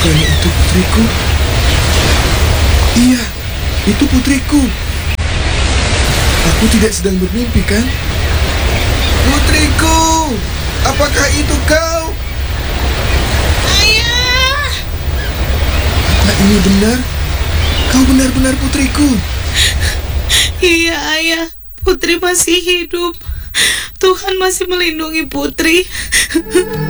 Bukannya itu putriku? Iya, itu putriku. Aku tidak sedang bermimpi, kan? Putriku, apakah itu kau? Ayah! Apa ini benar? Kau benar-benar putriku. Iya, Ayah. Putri masih hidup. Tuhan masih melindungi Putri.